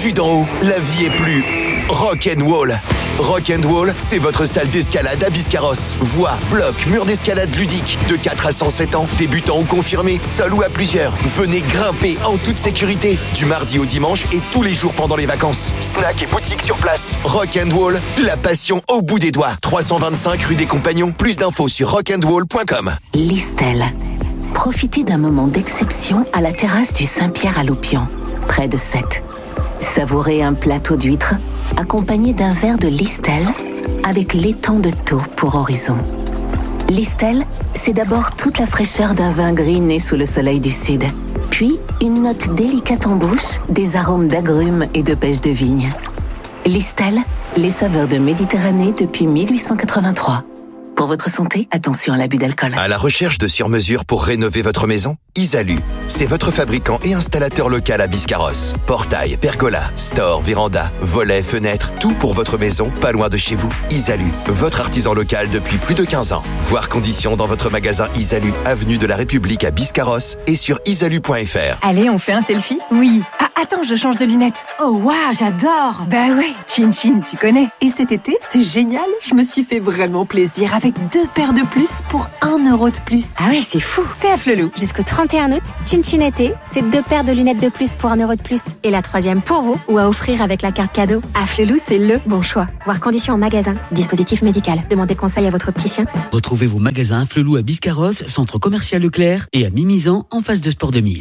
Vue d'en haut, la vie est plus rock'n'roll. Rock'n'roll, c'est votre salle d'escalade à Biscarrosse. Voies, blocs, murs d'escalade ludiques, de 4 à 107 ans, débutants ou confirmés, seuls ou à plusieurs. Venez grimper en toute sécurité, du mardi au dimanche et tous les jours pendant les vacances. Snack et boutique sur place. Rock'n'roll, la passion au bout des doigts. 325 rue des Compagnons. Plus d'infos sur rock'n'roll.com. Listel. Profitez d'un moment d'exception à la terrasse du Saint-Pierre à Loupian, près de Sète. Savourez un plateau d'huîtres accompagné d'un verre de Listel avec l'étang de Thau pour horizon. Listel, c'est d'abord toute la fraîcheur d'un vin gris né sous le soleil du sud, puis une note délicate en bouche, des arômes d'agrumes et de pêche de vigne. Listel, les saveurs de Méditerranée depuis 1883. Pour votre santé, attention à l'abus d'alcool. À la recherche de sur-mesure pour rénover votre maison? Isalu, c'est votre fabricant et installateur local à Biscarrosse. Portail, pergola, store, véranda, volets, fenêtres, tout pour votre maison, pas loin de chez vous. Isalu, votre artisan local depuis plus de 15 ans. Voir conditions dans votre magasin Isalu, avenue de la République à Biscarrosse et sur isalu.fr. Allez, on fait un selfie? Oui. Ah, attends, je change de lunettes. Oh, waouh, j'adore. Bah ouais, Chin Chin, tu connais. Et cet été, c'est génial. Je me suis fait vraiment plaisir avec 2 paires de plus pour 1 euro de plus. Ah ouais, c'est fou. C'est à Flelou. Jusqu'au 31 août, Chin Chin été, c'est 2 paires de lunettes de plus pour 1 euro de plus. Et la 3e pour vous, ou à offrir avec la carte cadeau. À Flelou, c'est le bon choix. Voir conditions en magasin. Dispositif médical. Demandez conseil à votre opticien. Retrouvez vos magasins Flelou à Biscarrosse, centre commercial Leclerc et à Mimizan en face de Sport 2000.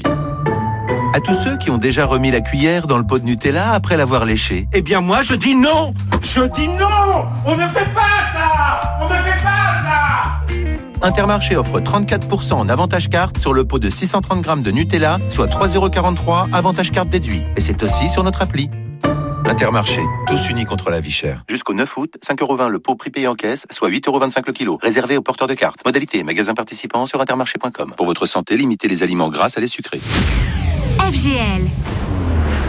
À tous ceux qui ont déjà remis la cuillère dans le pot de Nutella après l'avoir léché. Eh bien moi je dis non. Je dis non. On ne fait pas ça. On ne fait pas ça. Intermarché offre 34% en avantage carte sur le pot de 630 grammes de Nutella, soit 3,43 € avantage carte déduit. Et c'est aussi sur notre appli. Intermarché, tous unis contre la vie chère. Jusqu'au 9 août, 5,20 € le pot prix payé en caisse, soit 8,25 € le kilo. Réservé aux porteurs de cartes. Modalité, magasin participant sur intermarché.com. Pour votre santé, limitez les aliments gras à les sucrés. FGL.